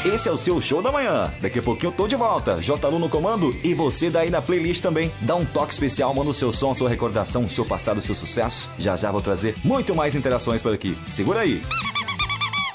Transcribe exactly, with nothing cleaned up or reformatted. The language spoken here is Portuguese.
Esse é o seu Show da Manhã. Daqui a pouquinho eu tô de volta. J Lu no comando e você daí na playlist também. Dá um toque especial, manda o seu som, a sua recordação, o seu passado, o seu sucesso. Já já vou trazer muito mais interações por aqui. Segura aí.